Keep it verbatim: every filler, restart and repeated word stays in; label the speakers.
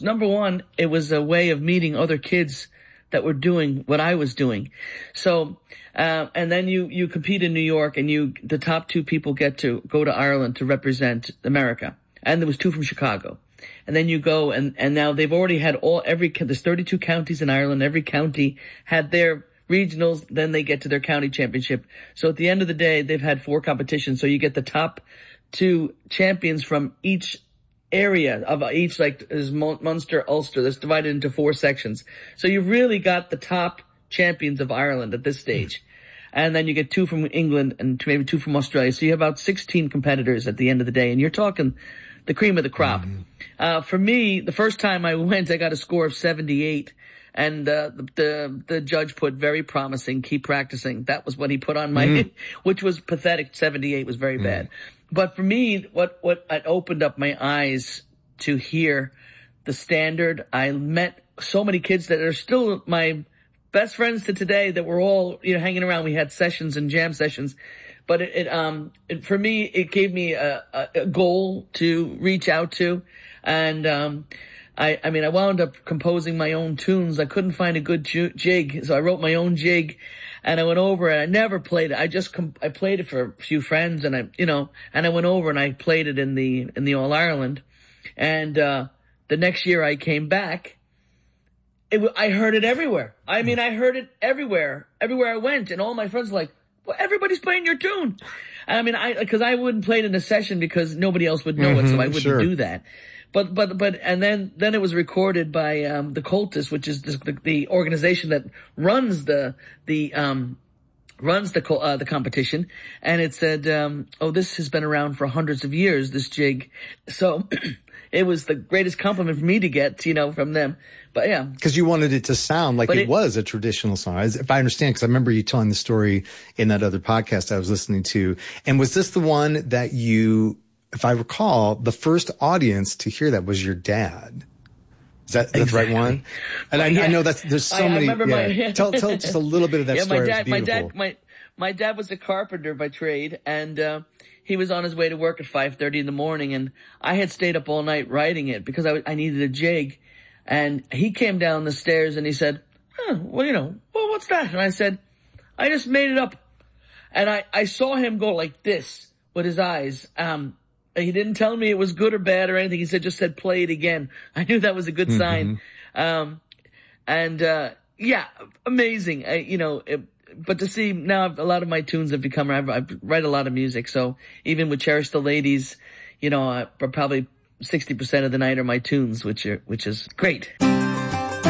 Speaker 1: Number one, it was a way of meeting other kids that were doing what I was doing. So, uh, and then you, you compete in New York, and you, the top two people get to go to Ireland to represent America. And there was two from Chicago. And then you go, and, and now they've already had all, every, there's thirty-two counties in Ireland. Every county had their regionals, then they get to their county championship. So at the end of the day, they've had four competitions. So you get the top two champions from each area of each, like, is Munster, Ulster, that's divided into four sections. So you've really got the top champions of Ireland at this stage. And then you get two from England and maybe two from Australia. So you have about sixteen competitors at the end of the day, and you're talking the cream of the crop. Mm-hmm. Uh, for me, the first time I went, I got a score of seventy-eight. And, uh, the, the, the judge put very promising, keep practicing. That was what he put on my, mm. which was pathetic. seventy-eight was very mm. bad. But for me, what, what, it opened up my eyes to hear the standard. I met so many kids that are still my best friends to today that were all, you know, hanging around. We had sessions and jam sessions. But it, it um, it, for me, it gave me a, a, a goal to reach out to. And, um, I, I mean, I wound up composing my own tunes. I couldn't find a good ju- jig, so I wrote my own jig, and I went over and I never played it. I just, com- I played it for a few friends, and I, you know, and I went over and I played it in the, in the All Ireland. And, uh, the next year I came back, it w- I heard it everywhere. I mean, I heard it everywhere, everywhere I went, and all my friends were like, well, everybody's playing your tune. And I mean, I, cause I wouldn't play it in a session because nobody else would know mm-hmm, it, so I wouldn't sure. do that. But, but, but, and then, then it was recorded by, um, the Cultus, which is the, the organization that runs the, the, um, runs the, uh, the competition. And it said, um, oh, this has been around for hundreds of years, this jig. So it was the greatest compliment for me to get, you know, from them. But yeah.
Speaker 2: Cause you wanted it to sound like it, it was a traditional song. If I understand, cause I remember you telling the story in that other podcast I was listening to. And was this the one that you, if I recall, the first audience to hear that was your dad? Is that the
Speaker 1: exactly.
Speaker 2: right one? And I, yeah. I know that's, there's so
Speaker 1: I,
Speaker 2: many.
Speaker 1: I remember
Speaker 2: yeah.
Speaker 1: my, yeah.
Speaker 2: tell, tell just a little bit of that
Speaker 1: yeah,
Speaker 2: story.
Speaker 1: My dad,
Speaker 2: my dad,
Speaker 1: my, my dad was a carpenter by trade, and, uh, he was on his way to work at five thirty in the morning, and I had stayed up all night writing it because I, I needed a jig. And he came down the stairs and he said, huh, well, you know, well, what's that? And I said, I just made it up. And I, I saw him go like this with his eyes. Um, he didn't tell me it was good or bad or anything. He said, just said, play it again. I knew that was a good mm-hmm. sign. Um, and, uh, yeah, amazing. I, you know, it, but to see now a lot of my tunes have become, I write a lot of music. So even with Cherish the Ladies, you know, uh, probably sixty percent of the night are my tunes, which are, which is great.